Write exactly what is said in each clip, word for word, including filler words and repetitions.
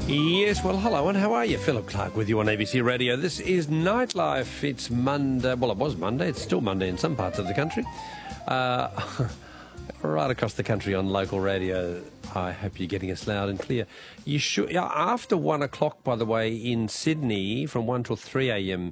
Yes, well, hello, and how are you? Philip Clark with you on A B C Radio. This is Nightlife. It's Monday. Well, it was Monday. It's still Monday in some parts of the country. Uh, right across the country on local radio. I hope you're getting us loud and clear. You should. After one o'clock, by the way, in Sydney, from one till three a.m.,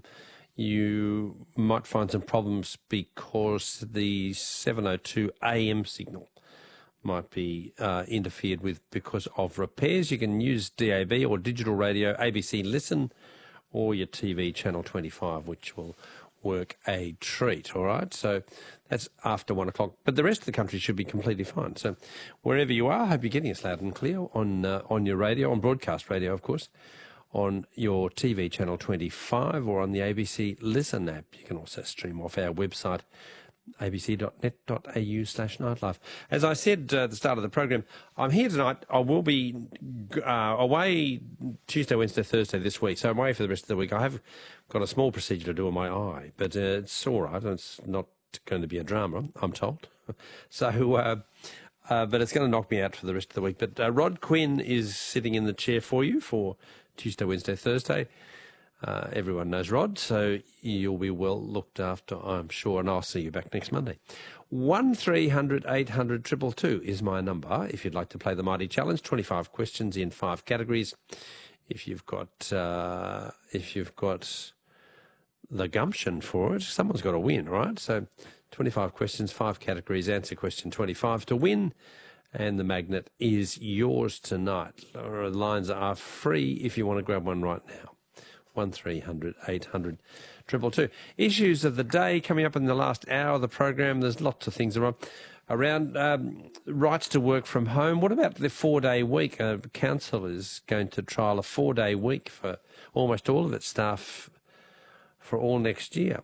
you might find some problems because the seven oh two a.m. signal might be uh, interfered with because of repairs. You can use D A B or digital radio, A B C Listen, or your T V channel twenty-five, which will work a treat, all right? So that's after one o'clock. But the rest of the country should be completely fine. So wherever you are, I hope you're getting us loud and clear on, uh, on your radio, on broadcast radio, of course, on your T V channel twenty-five or on the A B C Listen app. You can also stream off our website, a b c dot net dot a u slash nightlife. As I said uh, at the start of the program, I'm here tonight. I will be uh, away Tuesday, Wednesday, Thursday this week, so I'm away for the rest of the week. I have got a small procedure to do on my eye, but uh, it's all right. It's not going to be a drama, I'm told. so, uh, uh, but it's going to knock me out for the rest of the week. But uh, Rod Quinn is sitting in the chair for you for Tuesday, Wednesday, Thursday. Uh, everyone knows Rod, so you'll be well looked after, I'm sure, and I'll see you back next Monday. one three hundred eight hundred two two two is my number if you'd like to play the Mighty Challenge. twenty-five questions in five categories. If you've got uh, if you've got the gumption for it, someone's got to win, right? So twenty-five questions, five categories. Answer question twenty-five to win, and the magnet is yours tonight. The lines are free if you want to grab one right now. one three hundred eight hundred two two two. Issues of the day coming up in the last hour of the program. There's lots of things around. Around um, rights to work from home. What about the four-day week? Uh, council is going to trial a four-day week for almost all of its staff for all next year.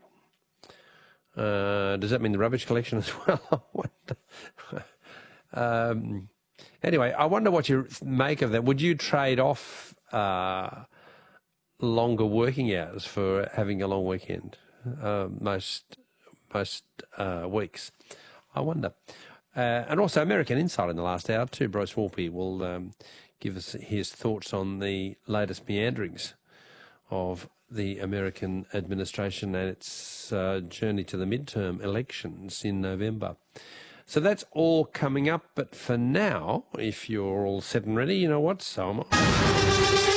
Uh, does that mean the rubbish collection as well? I wonder. um, anyway, I wonder what you make of that. Would you trade off Uh, longer working hours for having a long weekend uh, most most uh, weeks? I wonder. Uh, and also American Insight in the last hour too. Bruce Wolpe will um, give us his thoughts on the latest meanderings of the American administration and its uh, journey to the midterm elections in November. So that's all coming up. But for now, if you're all set and ready, you know what? So am I.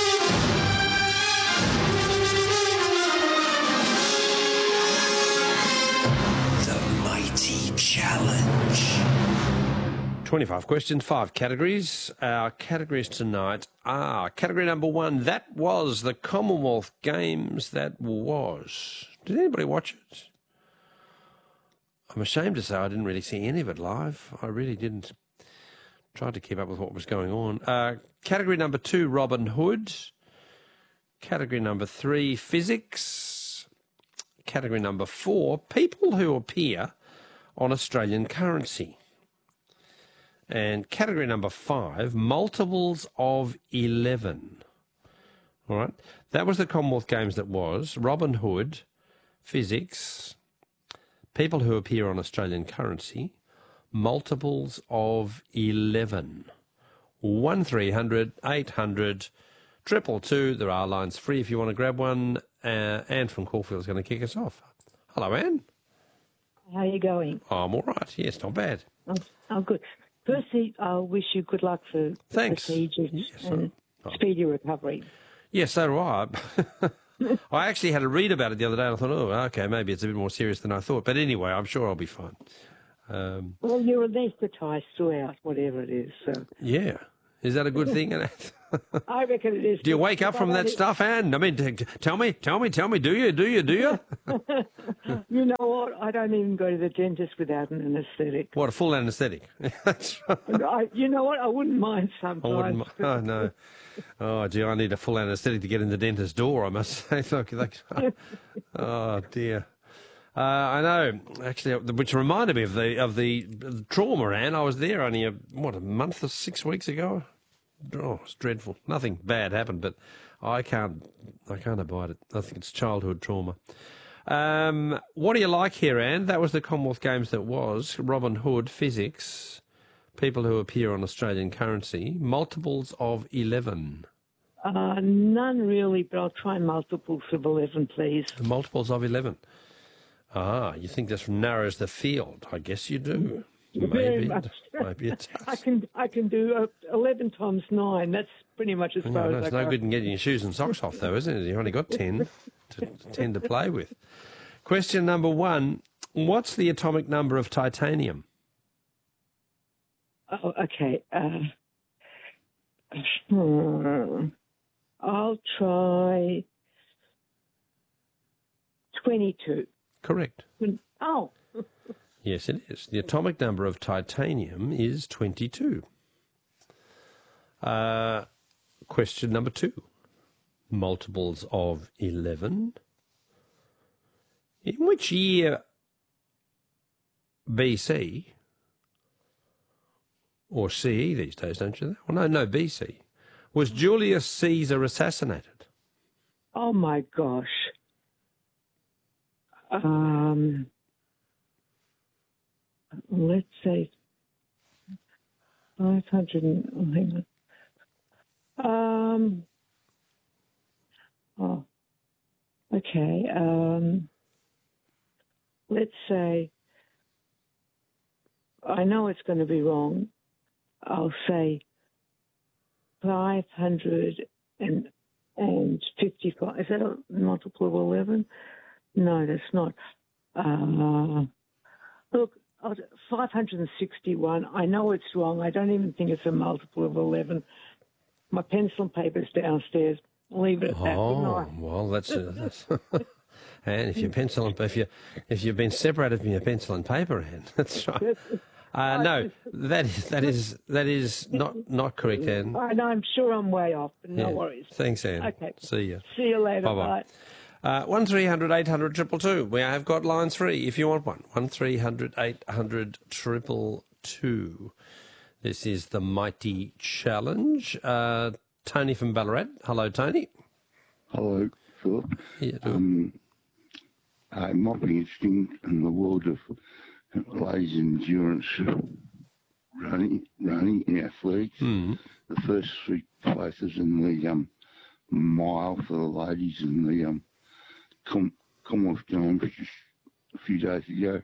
Challenge. twenty-five questions, five categories. Our categories tonight are category number one. That was the Commonwealth Games. That was. Did anybody watch it? I'm ashamed to say I didn't really see any of it live. I really didn't. Tried to keep up with what was going on. Uh, category number two, Robin Hood. Category number three, physics. Category number four, people who appear on Australian currency. And category number five, multiples of eleven. All right. That was the Commonwealth Games. That was Robin Hood, physics, people who appear on Australian currency, multiples of eleven. one three hundred eight hundred two two two. There are lines free if you want to grab one. Uh, Anne from Caulfield is going to kick us off. Hello, Anne. How are you going? Oh, I'm all right. Yes, not bad. Oh, oh good. Firstly, I wish you good luck for the Thanks. procedures Yes, and oh. speedy recovery. Yes, so do I. I actually had to read about it the other day and I thought, oh, okay, maybe it's a bit more serious than I thought. But anyway, I'm sure I'll be fine. Um, well, you're anaesthetised throughout, whatever it is. So. Yeah. Is that a good thing? I reckon it is. Do you wake up from that stuff, Anne? I mean, t- t- tell me, tell me, tell me, do you, do you, do you? You know what? I don't even go to the dentist without an anaesthetic. What, a full anaesthetic? That's right. I, you know what? I wouldn't mind sometimes. I wouldn't mind. Oh, no. Oh, gee, I need a full anaesthetic to get in the dentist's door, I must say. Look, like, oh, dear. Uh, I know, actually, which reminded me of the of the trauma, Anne. I was there only, a, what, a month or six weeks ago? Oh, it's dreadful. Nothing bad happened, but I can't, I can't abide it. I think it's childhood trauma. Um, what do you like here, Anne? That was the Commonwealth Games that was. Robin Hood, physics, people who appear on Australian currency, multiples of eleven. Uh, none really, but I'll try multiples of eleven, please. The multiples of eleven. Ah, you think this narrows the field? I guess you do. Very Maybe, much. maybe it does. I can I can do uh, eleven times nine. That's pretty much as No, far no, as I it's no go. good in getting your shoes and socks off, though, isn't it? You've only got ten to, ten to play with. Question number one. What's the atomic number of titanium? Oh, okay. Uh, hmm. I'll try twenty-two. Correct. Oh. Yes, it is. The atomic number of titanium is twenty-two. Uh, question number two. Multiples of eleven. In which year B C, or C E these days, don't you? Well, no, no, B C, was Julius Caesar assassinated? Oh, my gosh. Um, let's say five hundred. Oh, hang on. Um, oh, okay. Um, let's say, I know it's going to be wrong. I'll say five hundred fifty-five. Is that a multiple of eleven? No, that's not. Uh, look, five hundred sixty-one. I know it's wrong. I don't even think it's a multiple of eleven. My pencil and paper's downstairs. I'll leave it at that. Oh, well, that's... Uh, that's and if your pencil and if you if you've been separated from your pencil and paper, Anne, that's right. Uh, no, that is that is that is not not correct, Anne. I know. I'm sure I'm way off, but no Yeah. worries. Thanks, Anne. Okay. See you. See you later. Bye-bye. Bye. Uh, one three hundred eight hundred triple two. We have got lines free if you want one. One three hundred eight hundred triple two. This is the Mighty Challenge. Uh, Tony from Ballarat. Hello, Tony. Hello, Philip. Yeah, do Um, uh, it might be interesting in the world of ladies endurance running, running in athletics. Mm. The first three places in the um, mile for the ladies in the um, Com- Commonwealth Games just a few days ago.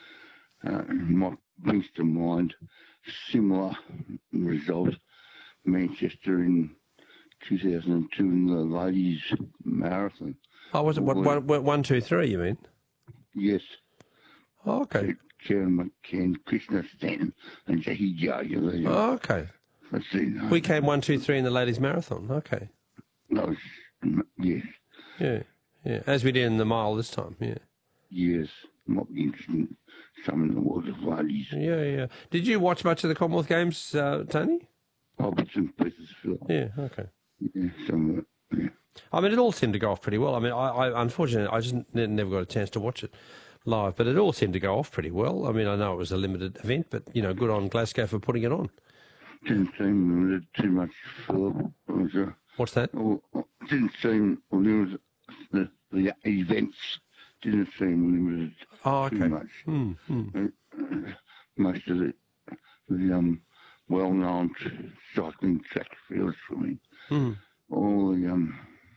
Uh, might brings to mind similar result. Manchester in two thousand two in the ladies marathon. Oh, was it what, one, one, one, two, three, you mean? Yes. Oh, okay. Karen McCann, Krishna Stanton, and Jackie Jager. Oh, okay. Let's see. No, We came one, two, three in the ladies' marathon. Okay. no, yes, Yeah, yeah. As we did in the mile this time. Yeah. yes. Might be interesting. Some in the world of ladies. Yeah, yeah. Did you watch much of the Commonwealth Games, uh, Tony? I'll put some pieces, Phil. Yeah. Okay. Yeah, some of it. Yeah. I mean, it all seemed to go off pretty well. I mean, I, I unfortunately, I just ne- never got a chance to watch it live, but it all seemed to go off pretty well. I mean, I know it was a limited event, but, you know, good on Glasgow for putting it on. Didn't seem limited too much, Philip. It was, uh, What's that? oh, didn't seem limited. The, the events didn't seem limited Oh, too okay. much. Hmm, hmm. Uh, most of the, the um, well-known cycling track fields for me. Hmm. All the um,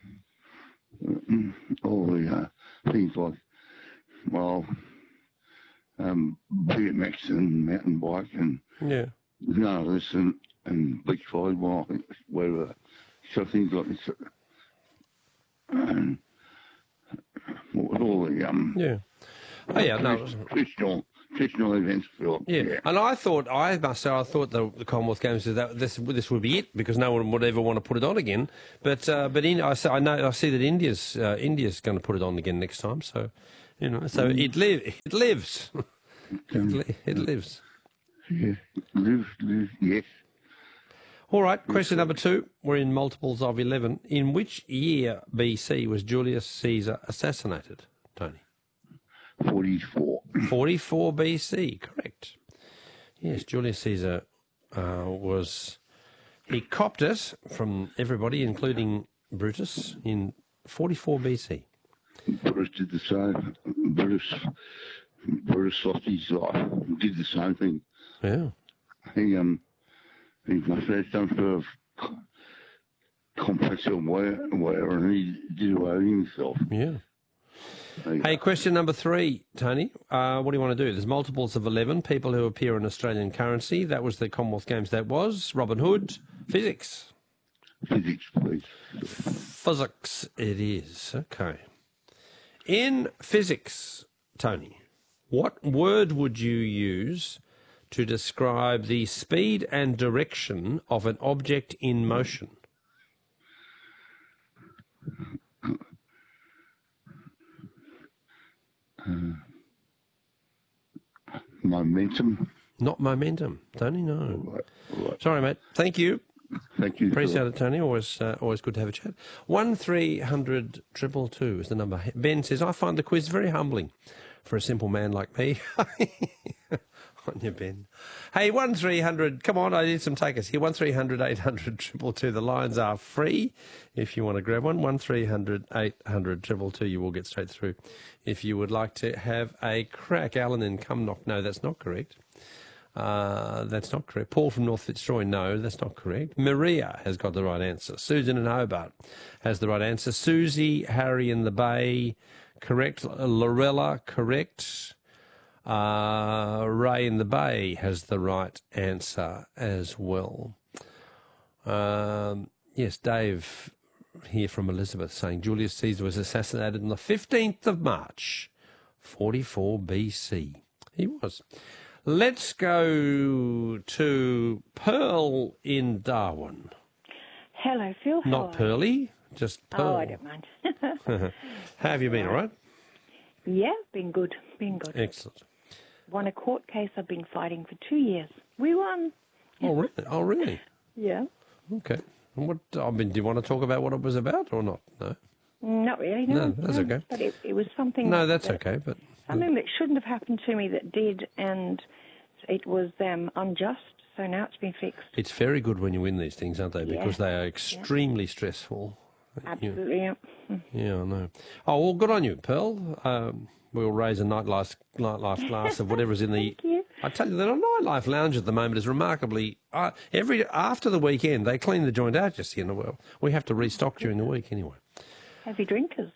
all the uh, things like, well, um, B M X and mountain bike and Yeah. none of this and, and beach volleyball, whatever. So things like this. And with all the um, Yeah. Oh, yeah, no. it was- traditional traditional events, Philip. Yeah. and I thought, I must say, I thought the, the Commonwealth Games, that this this would be it, because no one would ever want to put it on again. But uh, but in, I, see, I know I see that India's uh, India's going to put it on again next time. So, you know, so Mm. it live it lives, it, li- it lives. Yeah, live, live, yes. All right, question number two. We're in multiples of eleven. In which year B C was Julius Caesar assassinated, Tony? forty-four. forty-four B C, correct. Yes, Julius Caesar uh, was... He copped it from everybody, including Brutus, in forty-four B C. Brutus did the same. Brutus, Brutus lost his life. Did the same thing. Yeah. He um, he must have done for compressor and wire, wire and he did away with himself. Yeah. There you Hey, go. question number three, Tony. Uh, what do you want to do? There's multiples of eleven people who appear in Australian currency. That was the Commonwealth Games. That was Robin Hood. Physics. Physics, please. Physics it is. Okay. In physics, Tony, what word would you use to describe the speed and direction of an object in motion? Momentum. Not momentum, Tony, no. Right, right. Sorry, mate. Thank you. Thank you. Appreciate Philip. it, Tony. Always, uh, always good to have a chat. One three hundred triple two is the number. Ben says, I find the quiz very humbling for a simple man like me. On you, Ben. Hey, one three hundred. Come on, I need some takers here. One three hundred eight hundred triple two. The lines are free if you want to grab one. One three hundred eight hundred triple two. You will get straight through if you would like to have a crack. Alan in Cumnock. No, that's not correct. Uh, that's not correct. Paul from North Fitzroy, no, that's not correct. Maria has got the right answer. Susan in Hobart has the right answer. Susie, Harry in the Bay, correct. Lorella, correct. Uh, Ray in the Bay has the right answer as well. Um, yes, Dave here from Elizabeth saying Julius Caesar was assassinated on the fifteenth of March, forty-four B C. He was. Let's go to Pearl in Darwin. Hello, Phil. How Not are Pearly, just Pearl. Oh, I don't mind. How have you been, all right? Yeah, been good. Been good. Excellent. Won a court case I've been fighting for two years. We won. Oh, really? Oh, really? Yeah. Okay. And what, I mean, do you want to talk about what it was about or not? No? Not really, no. No, that's okay. But it, it was something... No, that's that, okay, but... Something that shouldn't have happened to me that did, and it was um, unjust, so now it's been fixed. It's very good when you win these things, aren't they? Because Yeah. they are extremely stressful. Absolutely, yeah. Mm. Yeah, I know. Oh, well, good on you, Pearl. Um, we'll raise a nightlife, nightlife glass of whatever's in the... Thank you. I tell you, the nightlife lounge at the moment is remarkably... Uh, every After the weekend, they clean the joint out, just, you know, well, we have to restock during the week anyway. Heavy drinkers.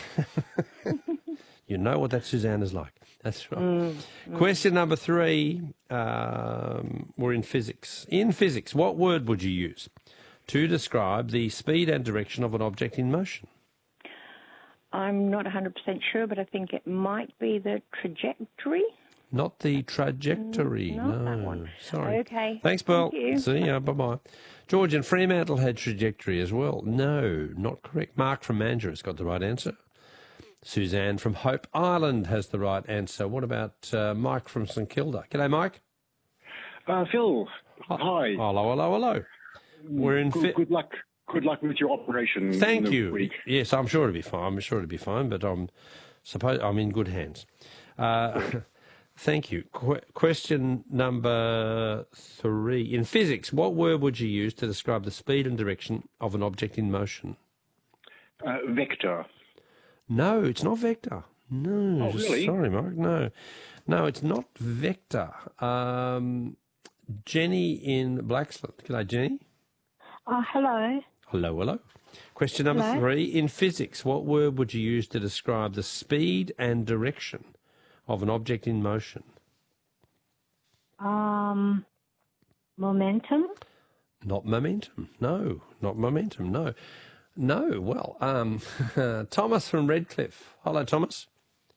You know what that Suzanne is like. That's right. Mm, Question number three. Um, we're in physics. In physics, what word would you use to describe the speed and direction of an object in motion? I'm not one hundred percent sure, but I think it might be the trajectory. Not the trajectory. Not no. that one. Sorry. Okay. Thanks, Pearl. Thank you. See ya. Bye-bye. George in Fremantle had trajectory as well. No, not correct. Mark from Mandurah has got the right answer. Suzanne from Hope Island has the right answer. What about uh, Mike from St Kilda? G'day, Mike. Uh, Phil, hi. Hello, hello, hello. We're in... Good, Fi- good luck. Good luck with your operation. Thank in the you. Week. Yes, I'm sure it'll be fine. I'm sure it'll be fine, but I'm suppose I'm in good hands. Uh, thank you. Qu- question number three. In physics, what word would you use to describe the speed and direction of an object in motion? Uh, vector. No, it's not vector. No, Oh, really? sorry, Mark. No, no, it's not vector. Um, Jenny in Blacksland. G'day, Jenny. Oh, hello. Hello, hello. Question number Hello. three. In physics, what word would you use to describe the speed and direction of an object in motion? Um, momentum. Not momentum. No, not momentum. No. No. Well, um, Thomas from Redcliffe. Hello, Thomas.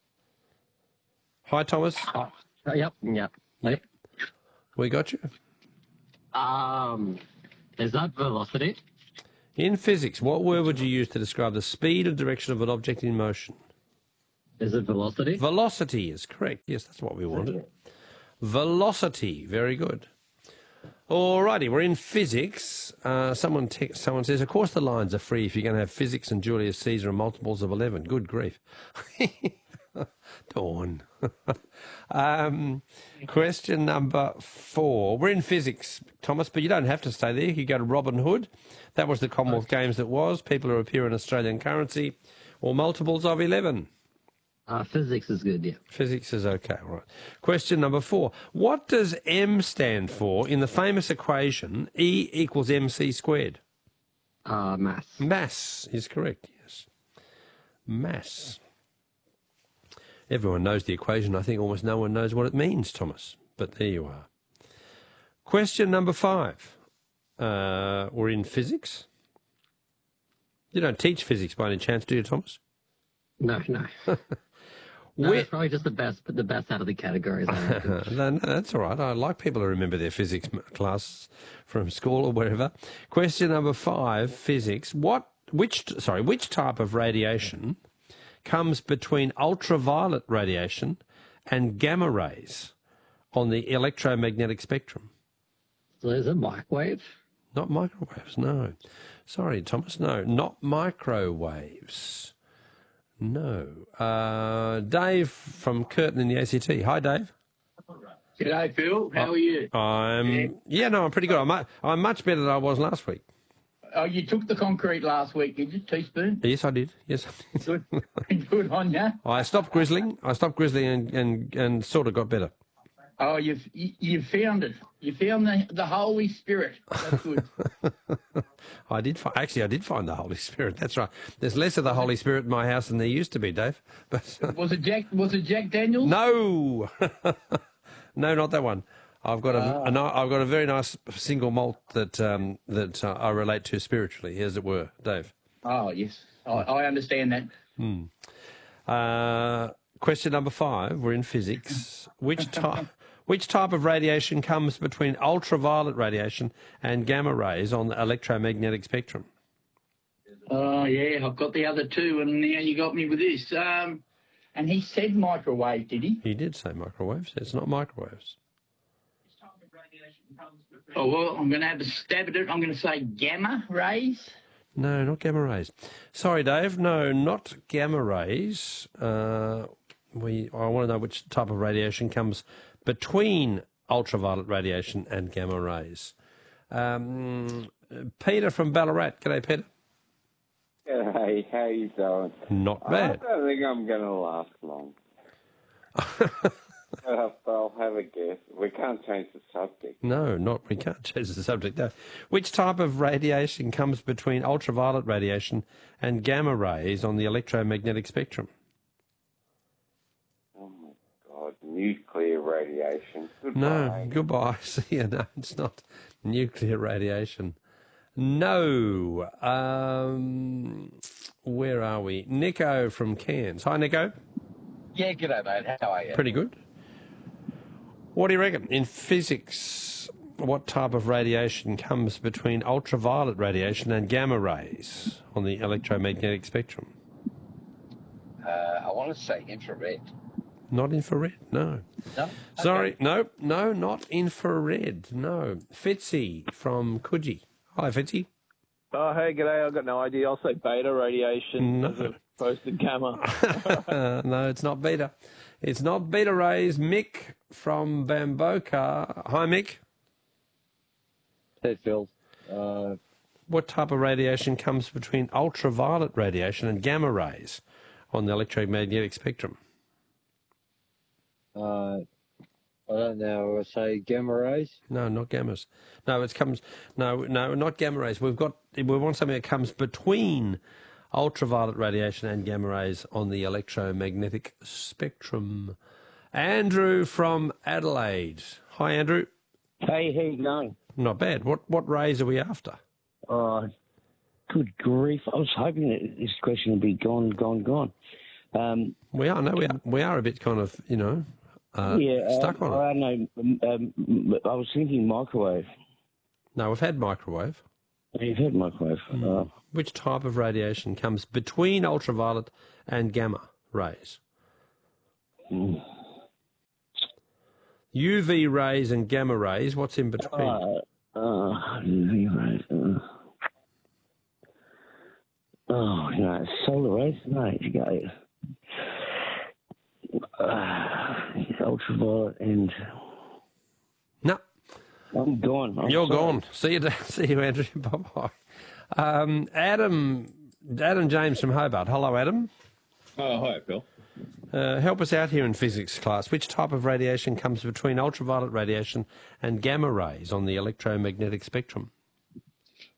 Hi, Thomas. Oh, yep, yep, yep. We got you. Um, is that velocity? In physics, what word would you use to describe the speed and direction of an object in motion? Is it velocity? Velocity is correct. Yes, that's what we wanted. Velocity. Very good. Alrighty, we're in physics. Uh, someone te- someone says, of course the lines are free if you're going to have physics and Julius Caesar and multiples of eleven. Good grief. Dawn. um, question number four. We're in physics, Thomas, but you don't have to stay there. You could go to Robin Hood. That was the Commonwealth Games that was. People who appear in Australian currency or multiples of eleven. Uh, physics is good, yeah. Physics is okay, all right. Question number four. What does M stand for in the famous equation E equals mc squared? Uh, mass. Mass is correct, yes. Mass. Everyone knows the equation. I think almost no one knows what it means, Thomas. But there you are. Question number five. Uh, we're in physics. You don't teach physics by any chance, do you, Thomas? No, no. No, Where- it's probably just the best, but the best out of the categories. I reckon. no, no, that's all right. I like people who remember their physics m- class from school or wherever. Question number five, physics. What, which, sorry, which type of radiation comes between ultraviolet radiation and gamma rays on the electromagnetic spectrum? So is it microwave? Not microwaves, no. Sorry, Thomas, no. Not microwaves. No. Uh, Dave from Curtin in the A C T. Hi, Dave. G'day, Phil. How are you? I'm, yeah, no, I'm pretty good. I'm, mu- I'm much better than I was last week. Oh, you took the concrete last week, did you, teaspoon? Yes, I did. Yes, I did. Good, good on you. I stopped grizzling. I stopped grizzling and, and, and sort of got better. Oh, you've you, you found it. You found the the Holy Spirit. That's good. I did fi- actually. I did find the Holy Spirit. That's right. There's less of the Holy Spirit in my house than there used to be, Dave. But was it Jack? Was it Jack Daniels? no, no, not that one. I've got a, a ni- I've got a very nice single malt that um, that uh, I relate to spiritually, as it were, Dave. Oh yes, I, I understand that. Uh, question number five. We're in physics. Which type? Which type of radiation comes between ultraviolet radiation and gamma rays on the electromagnetic spectrum? Oh yeah, I've got the other two, and now you got me with this. Um, and he said microwave, did he? He did say microwaves. It's not microwaves. Oh well, I'm going to have a stab at it. I'm going to say gamma rays. No, not gamma rays. Sorry, Dave. No, not gamma rays. Uh, we. I want to know which type of radiation comes between ultraviolet radiation and gamma rays. Um, Peter from Ballarat. G'day, Peter. Hey, how you doing? Not I bad. don't think I'm going to last long. uh, I'll have a guess. We can't change the subject. No, not. We can't change the subject. No. Which type of radiation comes between ultraviolet radiation and gamma rays on the electromagnetic spectrum? Oh, my God. Nuclear radiation. Goodbye. No, goodbye. See you. No, it's not nuclear radiation. No. Um, where are we? Nico from Cairns. Hi, Nico. Yeah, g'day, mate. How are you? Pretty good. What do you reckon? In physics, what type of radiation comes between ultraviolet radiation and gamma rays on the electromagnetic spectrum? Uh, I want to say infrared. Not infrared, no. No? Sorry, no, no, not infrared, no. Fitzy from Coogee. Hi, Fitzy. Oh, hey, g'day. I've got no idea. I'll say beta radiation No. as opposed to gamma. No, it's not beta. It's not beta rays. Mick from Bamboka. Hi, Mick. Hey, Phil. Uh, What type of radiation comes between ultraviolet radiation and gamma rays on the electromagnetic spectrum? uh, I don't know. I say gamma rays. No, not gammas. No, it comes. No, no, not gamma rays. We've got. We want something that comes between ultraviolet radiation and gamma rays on the electromagnetic spectrum. Andrew from Adelaide. Hi, Andrew. Hey, how you going? Not bad. What what rays are we after? Oh, good grief. I was hoping that this question would be gone, gone, gone. Um, We are. No, we are. We are a bit kind of, you know, uh, yeah, stuck um, on it. I don't know. Um, I was thinking microwave. No, we've had microwave. You've had microwave. Uh, Which type of radiation comes between ultraviolet and gamma rays? mm. U V rays and gamma rays, what's in between? Uh, uh, U V rays. Uh, oh, no, solar rays? No, you go. Uh, ultraviolet and. No. I'm gone. I'm You're sorry. gone. See you, see you, Andrew. Bye-bye. Um, Adam, Adam James from Hobart. Hello, Adam. Oh, hi, Phil. Uh, help us out here in physics class. Which type of radiation comes between ultraviolet radiation and gamma rays on the electromagnetic spectrum?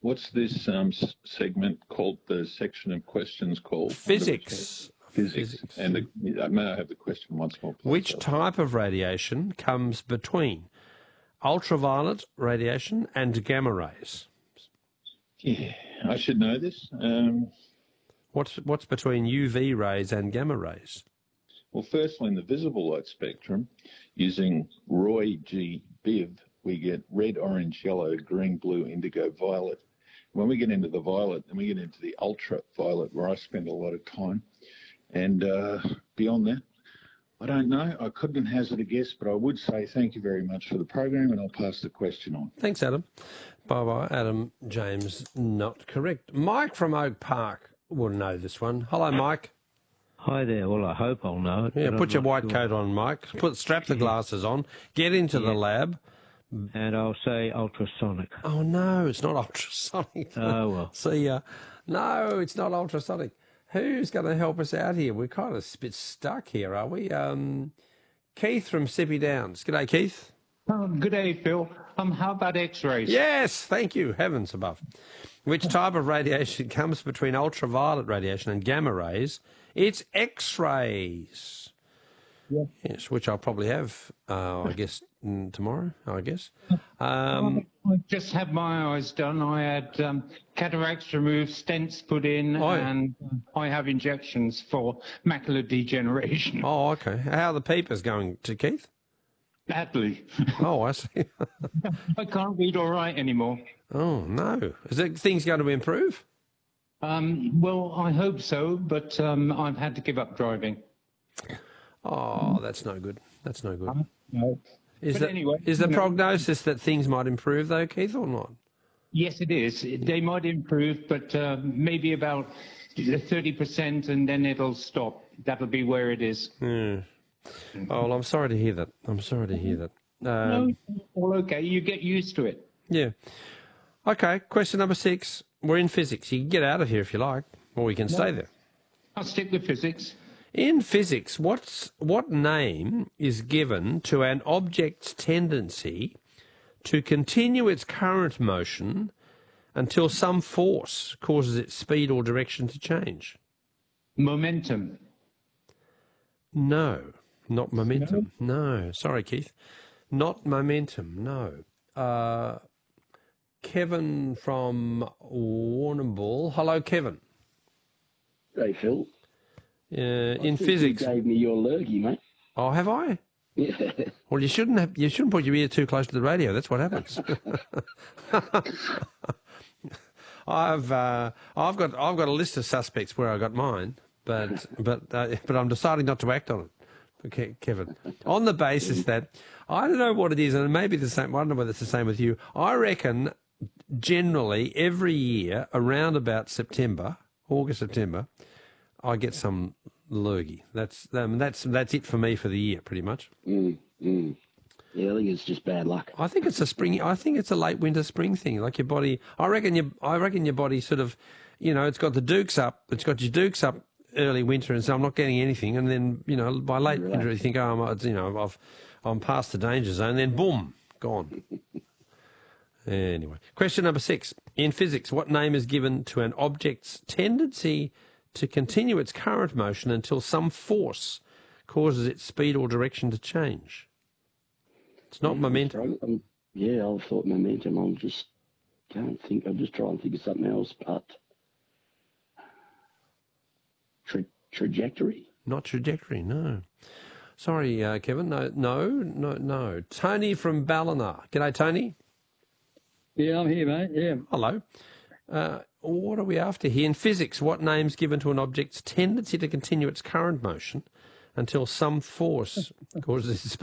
What's this um, s- segment called? The section of questions called Physics. Physics. Physics. And the, may I have the question once more, please? Which type of radiation comes between ultraviolet radiation and gamma rays? Yeah, I should know this. Um, What's what's between U V rays and gamma rays? well, firstly, in the visible light spectrum, using Roy G. Biv, we get red, orange, yellow, green, blue, indigo, violet. When we get into the violet, then we get into the ultraviolet, where I spend a lot of time. And uh, beyond that, I don't know. I couldn't hazard a guess, but I would say thank you very much for the program, and I'll pass the question on. Thanks, Adam. Bye-bye, Adam James. Not correct. Mike from Oak Park will know this one. Hello, Mike. Hi there. Well, I hope I'll know it. Yeah, but put I'm your not white sure. coat on, Mike. Put strap the glasses on. Get into the Yeah. lab. And I'll say ultrasonic. Oh, no, it's not ultrasonic. Oh, well. See ya. No, it's not ultrasonic. Who's going to help us out here? We're kind of a bit stuck here, are we? Um, Keith from Sippy Downs. G'day, Keith. Oh, good day, Phil. Um, how about X-rays? Yes, thank you. Heavens above. Which type of radiation comes between ultraviolet radiation and gamma rays? It's X-rays. Yeah. Yes, which I'll probably have, uh, I guess, mm, tomorrow, I guess. Um, I just had my eyes done. I had um, cataracts removed, stents put in, Oh, yeah. and I have injections for macular degeneration. oh, okay. How are the peepers going to Keith? Badly. Oh, I see. I can't read or write anymore. Oh, no. Is it, things going to improve? Um, well, I hope so, but um, I've had to give up driving. Oh, that's no good. That's no good. No. Is, But the, anyway, is the you know- prognosis that things might improve, though, Keith, or not? Yes, it is. They might improve, but uh, maybe about thirty percent, and then it'll stop. That'll be where it is. Yeah. Oh, well, I'm sorry to hear that. I'm sorry to hear that. Um, no, all okay. You get used to it. Yeah. Okay, question number six. We're in physics. You can get out of here if you like, or we can stay there. I'll stick with physics. In physics, what's what name is given to an object's tendency to continue its current motion until some force causes its speed or direction to change? Momentum. No, not momentum. No, sorry, Keith. Not momentum, no. Uh, Kevin from Warrnambool. Hello, Kevin. Hey, Phil. Uh, I in think physics. You gave me your lurgy, mate. Oh, have I? Yeah. Well, you shouldn't have. You shouldn't put your ear too close to the radio. That's what happens. I've uh, I've got I've got a list of suspects where I got mine, but but uh, but I'm deciding not to act on it. Okay, Kevin, on the basis that I don't know what it is, and maybe the same. I don't know whether it's the same with you. I reckon generally every year around about September, August, September, I get some lurgy. That's um, that's that's it for me for the year, pretty much. Mm, mm. Yeah, I think it's just bad luck. I think it's a spring. I think it's a late winter spring thing. Like your body. I reckon your. I reckon your body sort of, you know, it's got the dukes up. It's got your dukes up early winter, and so I'm not getting anything. And then you know by late winter you think, oh, I'm, you know, I've I'm past the danger zone. Then boom, gone. Anyway, question number six. In physics, what name is given to an object's tendency to continue its current motion until some force causes its speed or direction to change? It's not yeah, momentum. I'm, yeah, I thought momentum. I'm just can't think. I'm just trying to think of something else, but tra- trajectory. Not trajectory. No. Sorry, uh, Kevin. No, no, no, no. Tony from Ballina. G'day, Tony. Yeah, I'm here, mate. Yeah. Hello. Uh, what are we after here? In physics, what name's given to an object's tendency to continue its current motion until some force causes its